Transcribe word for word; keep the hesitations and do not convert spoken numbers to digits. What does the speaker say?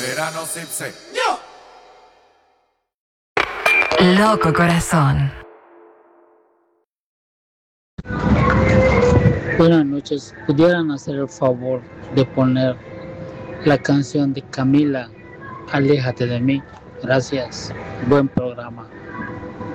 Verano Sipse. Loco Corazón. Buenas noches, ¿pudieran hacer el favor de poner la canción de Camila, Aléjate de mí? Gracias, buen programa.